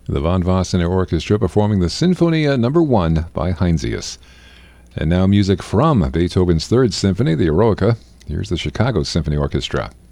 The Von Wassenaar Orchestra performing the Sinfonia No. 1 by Heinsius. And now music from Beethoven's Third Symphony, the Eroica. Here's the Chicago Symphony Orchestra.